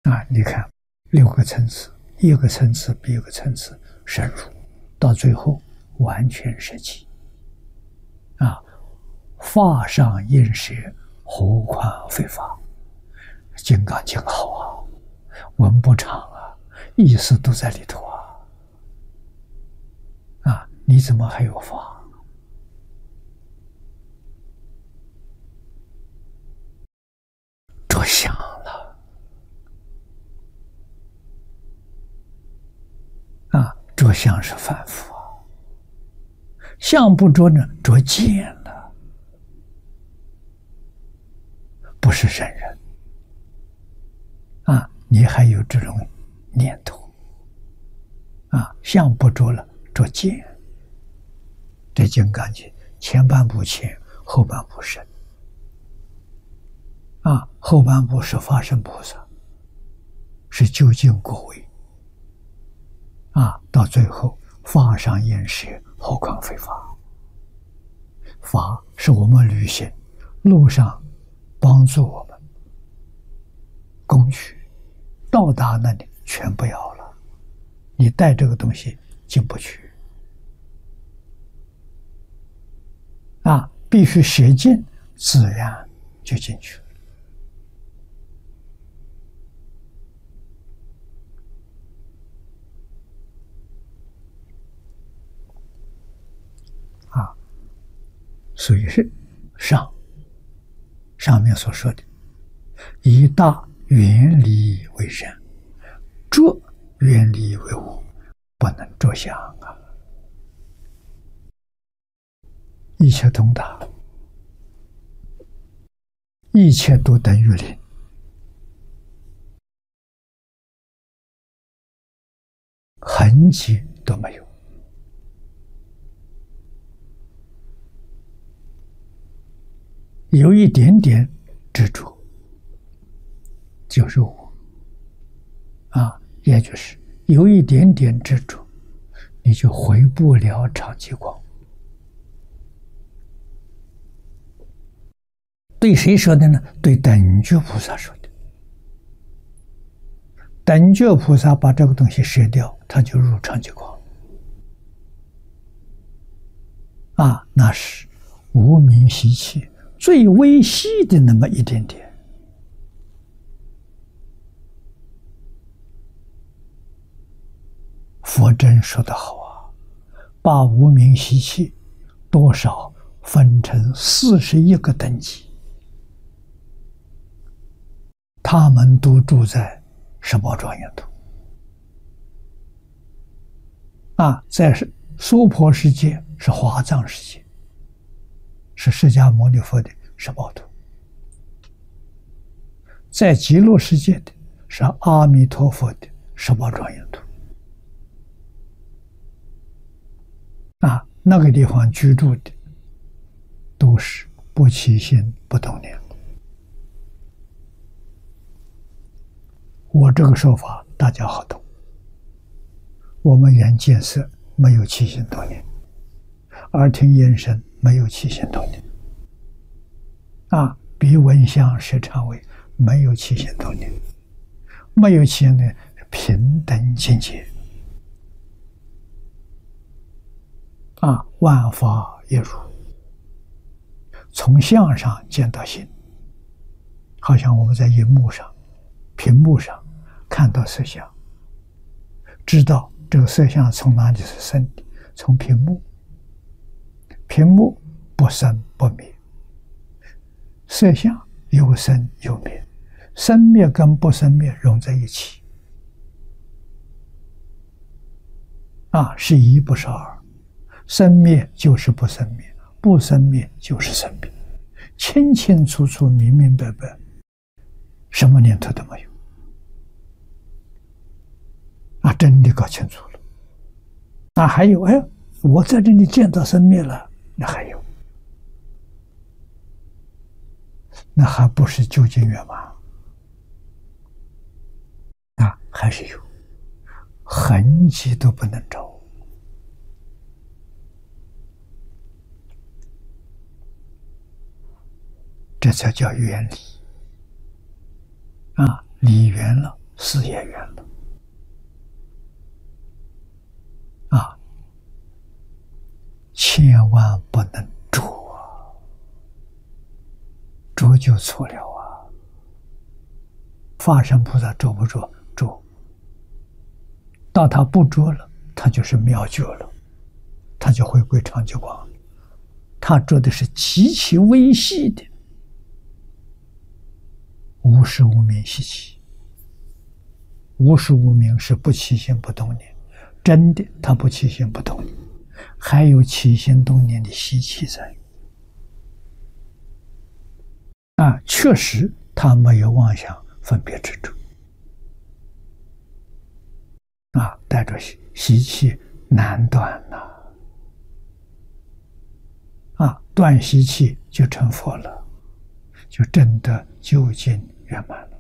你看6个层次，一个层次比一个层次深入，到最后完全舍弃。法上应舍，何况非法？金刚经好啊，文不长啊，意思都在里头你怎么还有法？着相了着相是凡夫相不着呢，着见了，不是圣人你还有这种念头相不着了，着见。这金刚经前半部浅，后半部深后半部是法身菩萨，是究竟果位到最后法上应舍，何况非法？法是我们旅行路上帮助我们工具，到达那里全不要了，你带这个东西进不去必须舍进，自然就进去所以是上面所说的以大原理为善，着原理为无，不能着相一切通达，一切都等于零，痕迹都没有。有一点点执着，就是我也就是有一点点执着，你就回不了常寂光。对谁说的呢？对等觉菩萨说的。等觉菩萨把这个东西舍掉，他就入常寂光那是无明习气最微细的那么一点点。佛真说得好把无明习气多少分成41个等级，他们都住在十宝庄严土在娑婆世界是华藏世界，是释迦牟尼佛的十宝土，在极乐世界的是阿弥陀佛的十宝庄严土那个地方居住的都是不起心不动念的。我这个说法大家好懂，我们眼见色没有起心动念，耳听眼声没有起心动念鼻闻香识肠胃没有起心动念，没有起心动念是平等境界万法一如，从相上见到心，好像我们在荧幕上屏幕上看到色相，知道这个色相从哪里是生的，从屏幕，屏幕不生不灭，色相有生有灭，生灭跟不生灭融在一起是一不是二，生灭就是不生灭，不生灭就是生灭，清清楚楚明明白白，什么念头都没有真的搞清楚了还有我在这里见到生灭了，那还有，那还不是究竟圆满还是有痕迹都不能找，这才叫圆理理圆了， 事业圆了啊！千万不能着啊，着就错了啊！法身菩萨着不着？着。到他不着了，他就是妙觉了，他就回归常寂光。他着的是极其微细的无始无明习气。无始无明是不起心不动念，真的他不起心不动念，还有起心动念的习气在。确实他没有妄想分别执着。带着习气难断呐！断习气就成佛了，就真的究竟圆满了。